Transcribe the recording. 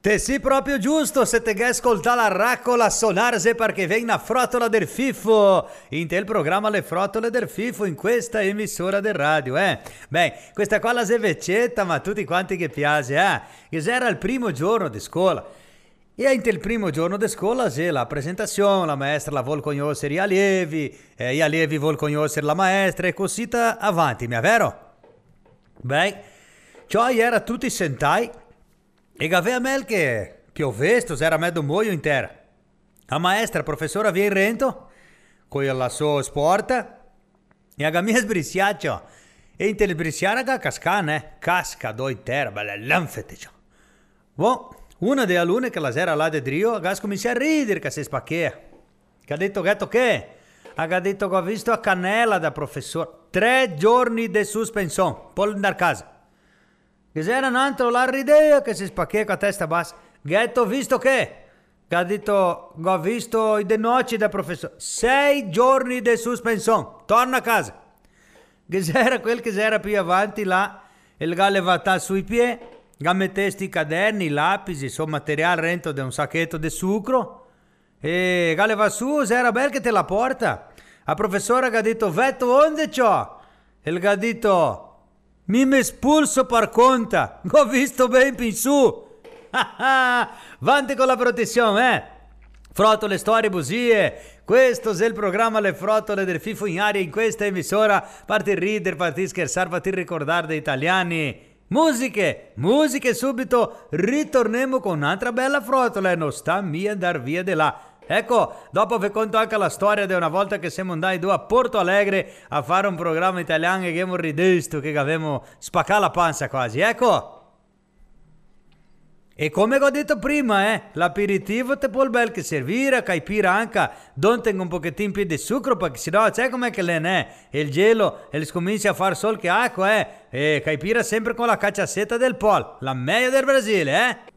Te sì proprio giusto se te che ascolta la raccola sonarse perché viene una frotola del FIFO in te il programma Le Frotole del FIFO in questa emissora del radio, Beh, questa qua la vecchietta ma tutti quanti che piace, che era il primo giorno di scuola. E in il primo giorno di scuola c'è la presentazione, la maestra la vuol conoscere gli allievi vuol conoscere la maestra e così avanti, mi è vero? Beh, ciò era tutti sentai e aveva me che piovesto era mezzo muoio in terra. La maestra, professora, via in rento, con la sua sporta, e a mia sbriciaccio. E in te sbriciare a cascane, casca do in terra, bella lanfete. Boh, una delle alunne che la sera là de drio, ha cominciato a ridere che si spacchea. Che ha detto, gatto che? Ha detto che ho visto a cannella da professore. 3 giorni di sospensione, poi andare a casa. Che c'era un altro la ridea che si spacchia con la testa bassa. Gatto, visto che? Che ha detto, ho visto i de noci da professore. 6 giorni di sospensione, torna a casa. Che c'era quel che c'era più avanti là, il ga levata sui piedi, ga mettesti i caderni, i lapisi, insomma, materiale rento di un sacchetto di sucro, e ga leva su, c'era bel che te la porta. La professora che ha detto, vetto, onde ciò? E il ga ha detto, mi espulso per conta, ho visto ben più in su. Vanti con la protezione, Frotole, storie, bugie. Questo è il programma Le Frotole del FIFO in aria in questa emissora. Parti ridere, parti scherzare, parti ricordare dei italiani. Musiche subito. Ritorniamo con un'altra bella frotola e non sta mia andar via di là. Ecco, dopo vi conto anche la storia di una volta che siamo andati a Porto Alegre a fare un programma italiano che abbiamo ridesto, che avevamo spaccato la panza quasi, ecco. E come ho detto prima, l'aperitivo te può bel che servire, caipira anche, donte un pochettino più di zucchero, perché sennò sai com'è che l'è, il gelo, e comincia a fare sol che acqua, e caipira sempre con la cacciasetta del Pol, la meglio del Brasile,